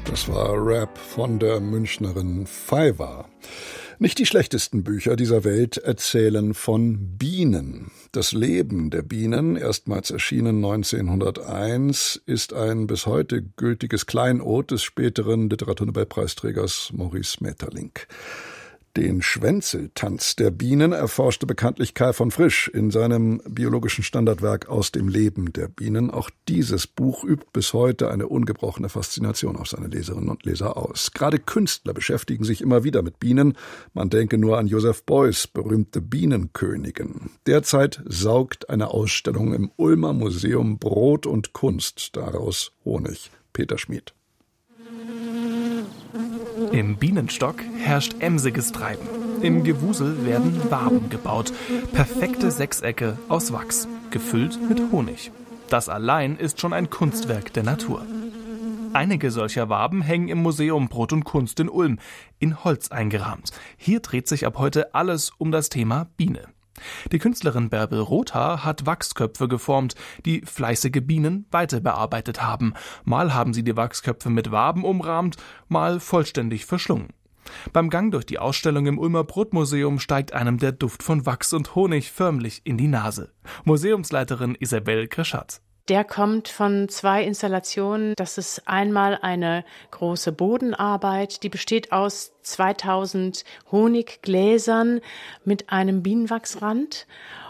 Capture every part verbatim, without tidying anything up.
Das war Rap von der Münchnerin Fiverr. Nicht die schlechtesten Bücher dieser Welt erzählen von Bienen. Das Leben der Bienen, erstmals erschienen neunzehnhunderteins, ist ein bis heute gültiges Kleinod des späteren Literaturnobelpreisträgers Maurice Maeterlinck. Den Schwänzeltanz der Bienen erforschte bekanntlich Karl von Frisch in seinem biologischen Standardwerk Aus dem Leben der Bienen. Auch dieses Buch übt bis heute eine ungebrochene Faszination auf seine Leserinnen und Leser aus. Gerade Künstler beschäftigen sich immer wieder mit Bienen. Man denke nur an Joseph Beuys berühmte Bienenkönigin. Derzeit saugt eine Ausstellung im Ulmer Museum Brot und Kunst daraus Honig. Peter Schmid. Im Bienenstock herrscht emsiges Treiben. Im Gewusel werden Waben gebaut. Perfekte Sechsecke aus Wachs, gefüllt mit Honig. Das allein ist schon ein Kunstwerk der Natur. Einige solcher Waben hängen im Museum Brot und Kunst in Ulm, in Holz eingerahmt. Hier dreht sich ab heute alles um das Thema Biene. Die Künstlerin Bärbel Rothaar hat Wachsköpfe geformt, die fleißige Bienen weiter bearbeitet haben. Mal haben sie die Wachsköpfe mit Waben umrahmt, mal vollständig verschlungen. Beim Gang durch die Ausstellung im Ulmer Brotmuseum steigt einem der Duft von Wachs und Honig förmlich in die Nase. Museumsleiterin Isabel Kreschat. Der kommt von zwei Installationen. Das ist einmal eine große Bodenarbeit, die besteht aus zweitausend Honiggläsern mit einem Bienenwachsrand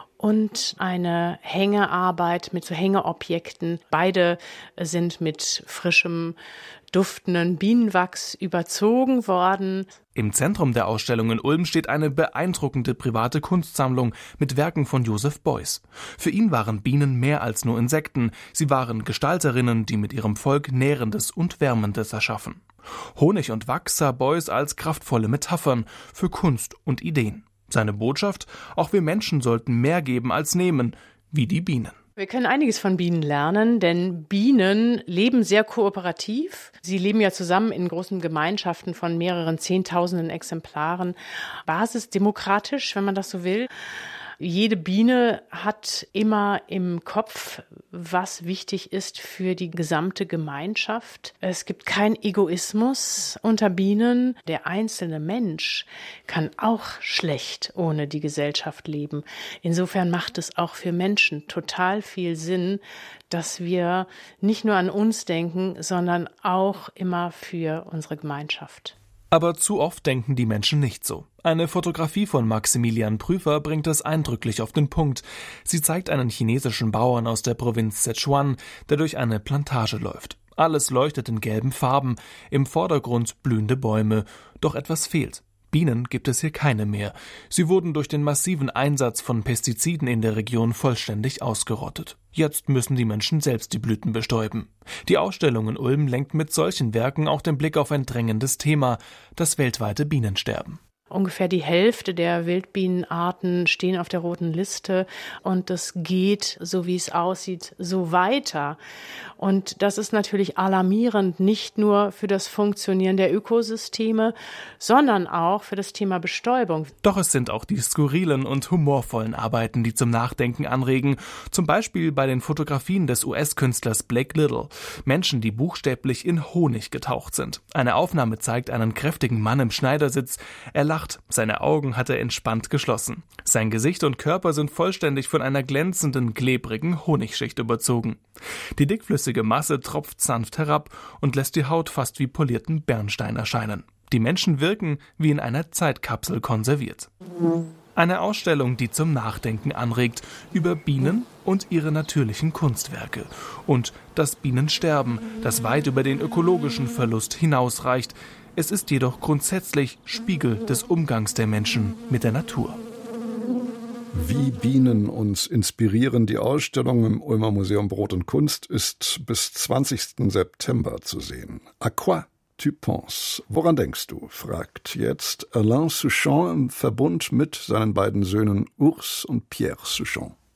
und eine Hängearbeit mit so Hängeobjekten. Beide sind mit frischem, duftenden Bienenwachs überzogen worden. Im Zentrum der Ausstellung in Ulm steht eine beeindruckende private Kunstsammlung mit Werken von Joseph Beuys. Für ihn waren Bienen mehr als nur Insekten. Sie waren Gestalterinnen, die mit ihrem Volk Nährendes und Wärmendes erschaffen. Honig und Wachs sah Beuys als kraftvolle Metaphern für Kunst und Ideen. Seine Botschaft: Auch wir Menschen sollten mehr geben als nehmen, wie die Bienen. Wir können einiges von Bienen lernen, denn Bienen leben sehr kooperativ. Sie leben ja zusammen in großen Gemeinschaften von mehreren Zehntausenden Exemplaren. Basisdemokratisch, wenn man das so will. Jede Biene hat immer im Kopf, was wichtig ist für die gesamte Gemeinschaft. Es gibt keinen Egoismus unter Bienen. Der einzelne Mensch kann auch schlecht ohne die Gesellschaft leben. Insofern macht es auch für Menschen total viel Sinn, dass wir nicht nur an uns denken, sondern auch immer für unsere Gemeinschaft. Aber zu oft denken die Menschen nicht so. Eine Fotografie von Maximilian Prüfer bringt das eindrücklich auf den Punkt. Sie zeigt einen chinesischen Bauern aus der Provinz Sichuan, der durch eine Plantage läuft. Alles leuchtet in gelben Farben, im Vordergrund blühende Bäume. Doch etwas fehlt. Bienen gibt es hier keine mehr. Sie wurden durch den massiven Einsatz von Pestiziden in der Region vollständig ausgerottet. Jetzt müssen die Menschen selbst die Blüten bestäuben. Die Ausstellung in Ulm lenkt mit solchen Werken auch den Blick auf ein drängendes Thema: das weltweite Bienensterben. Ungefähr die Hälfte der Wildbienenarten stehen auf der roten Liste und das geht, so wie es aussieht, so weiter. Und das ist natürlich alarmierend, nicht nur für das Funktionieren der Ökosysteme, sondern auch für das Thema Bestäubung. Doch es sind auch die skurrilen und humorvollen Arbeiten, die zum Nachdenken anregen. Zum Beispiel bei den Fotografien des U S-Künstlers Blake Little. Menschen, die buchstäblich in Honig getaucht sind. Eine Aufnahme zeigt einen kräftigen Mann im Schneidersitz. Er lacht. Seine Augen hat er entspannt geschlossen. Sein Gesicht und Körper sind vollständig von einer glänzenden, klebrigen Honigschicht überzogen. Die dickflüssige Masse tropft sanft herab und lässt die Haut fast wie polierten Bernstein erscheinen. Die Menschen wirken wie in einer Zeitkapsel konserviert. Eine Ausstellung, die zum Nachdenken anregt über Bienen und ihre natürlichen Kunstwerke. Und das Bienensterben, das weit über den ökologischen Verlust hinausreicht. Es ist jedoch grundsätzlich Spiegel des Umgangs der Menschen mit der Natur. Wie Bienen uns inspirieren. Die Ausstellung im Ulmer Museum Brot und Kunst ist bis zwanzigsten September zu sehen. À quoi tu penses? Woran denkst du? Fragt jetzt Alain Souchon im Verbund mit seinen beiden Söhnen Urs und Pierre Souchon.